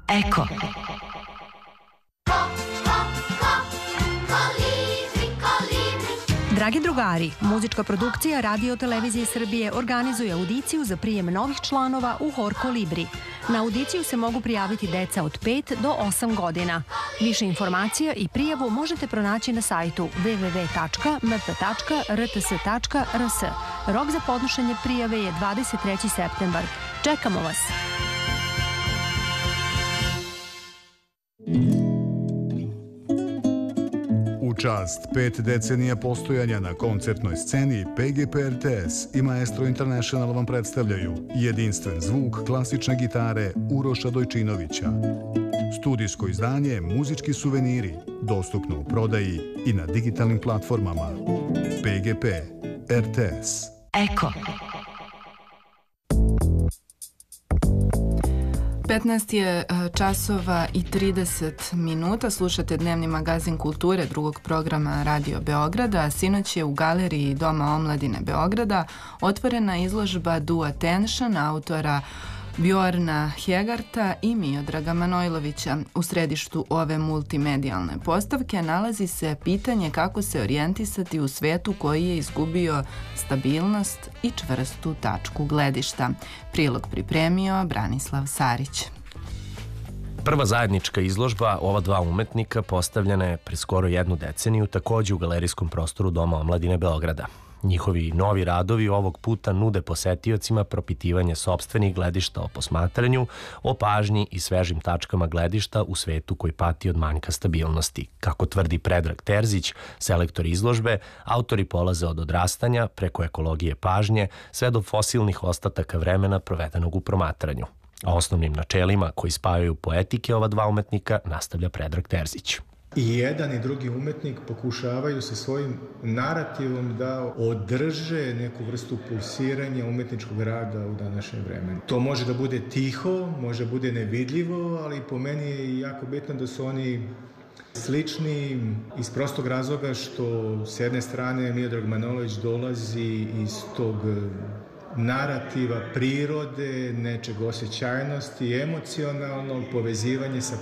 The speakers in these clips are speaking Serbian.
Eko. Dragi drugari, muzička produkcija Radio Televizije Srbije organizuje audiciju za prijem novih članova u Hor Kolibri. Na audiciju se mogu prijaviti deca od 5 do 8 godina. Više informacija i prijavu možete pronaći na sajtu www.mp.rts.rs. Rok za podnošenje prijave je 23. septembar. Čekamo vas! U čast 5 decenija postojanja na koncertnoj sceni, PGP RTS i Maestro International vam predstavljaju jedinstven zvuk klasične gitare Uroša Dojčinovića. Studijsko izdanje Muzički suveniri, dostupno u prodaji i na digitalnim platformama. PGP RTS. Eko. 15 je časova i 30 minuta. Slušate dnevni magazin kulture drugog programa Radio Beograda. Sinoć je u galeriji Doma omladine Beograda otvorena izložba Do Attention autora Bjorna Hegarta i Miodraga Manojlovića. U središtu ove multimedijalne postavke nalazi se pitanje kako se orijentisati u svetu koji je izgubio stabilnost i čvrstu tačku gledišta. Prilog pripremio Branislav Sarić. Prva zajednička izložba ova dva umetnika postavljena je pre skoro 1 deceniju takođe u galerijskom prostoru Doma omladine Beograda. Njihovi novi radovi ovog puta nude posetiocima propitivanje sopstvenih gledišta o posmatranju, o pažnji i svežim tačkama gledišta u svetu koji pati od manjka stabilnosti. Kako tvrdi Predrag Terzić, selektor izložbe, autori polaze od odrastanja preko ekologije pažnje sve do fosilnih ostataka vremena provedenog u promatranju. A osnovnim načelima koji spajaju poetike ova dva umetnika nastavlja Predrag Terzić. I jedan i drugi umetnik pokušavaju sa svojim narativom da održe neku vrstu pulsiranja umetničkog rada u današnjem vremenu. To može da bude tiho, može da bude nevidljivo, ali po meni je jako bitno da su oni slični iz prostog razloga što s jedne strane Miodrag Manojlović dolazi iz tog narativa prirode, nečeg osjećajnosti, emocionalnog povezivanje sa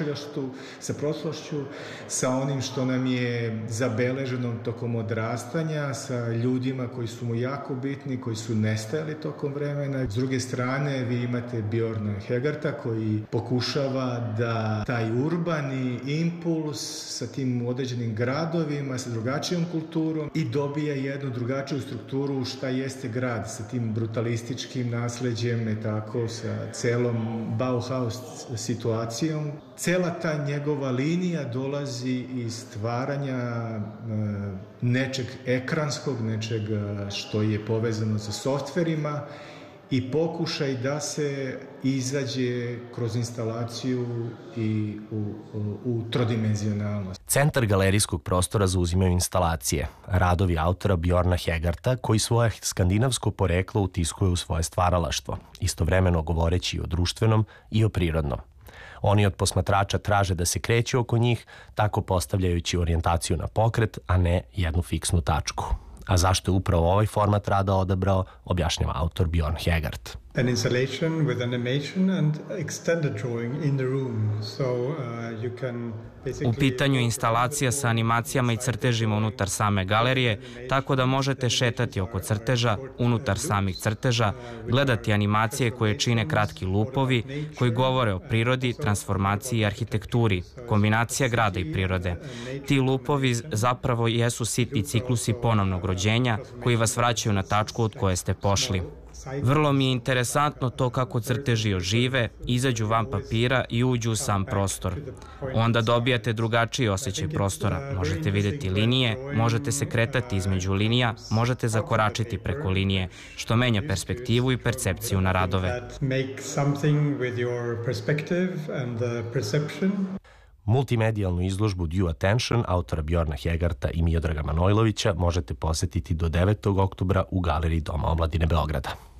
prošlošću, sa onim što nam je zabeleženo tokom odrastanja, sa ljudima koji su mu jako bitni, koji su nestajali tokom vremena. S druge strane, vi imate Bjorna Hegarta koji pokušava da taj urbani impuls sa tim određenim gradovima, sa drugačijom kulturom i dobija jednu drugačiju strukturu šta jeste grad, sa tim brutalističkim nasleđem, tako sa celom Bauhaus situacijom. Cela ta njegova linija dolazi iz stvaranja nečeg ekranskog, nečeg što je povezano sa softverima i pokušaj da se izađe kroz instalaciju i u trodimenzionalnost. Centar galerijskog prostora zauzimaju instalacije, radovi autora Bjorna Hegarta koji svoje skandinavsko poreklo utiskuje u svoje stvaralaštvo, istovremeno govoreći o društvenom i o prirodnom. Oni od posmatrača traže da se kreću oko njih, tako postavljajući orijentaciju na pokret, a ne jednu fiksnu tačku. A zašto je upravo ovaj format rada odabrao, objašnjava autor Bjorn Hegart. An installation with animation and extended drawing in the room. So you can basically... U pitanju instalacija sa animacijama i crtežima unutar same galerije, tako da možete šetati oko crteža, unutar samih crteža, gledati animacije koje čine kratki lupovi, koji govore o prirodi, transformaciji i arhitekturi, kombinacija grada i prirode. Ti lupovi zapravo jesu sitni ciklusi ponovnog rođenja koji vas vraćaju na tačku od koje ste pošli. Vrlo mi je interesantno to kako crteži ožive, izađu van papira i uđu u sam prostor. Onda dobijate drugačiji osjećaj prostora. Možete videti linije, možete se kretati između linija, možete zakoračiti preko linije, što menja perspektivu i percepciju na radove. Multimedijalnu izložbu Do Attention autora Bjorna Hegarta i Miodraga Manojlovića možete posetiti do 9. oktobra u galeriji Doma omladine Beograda.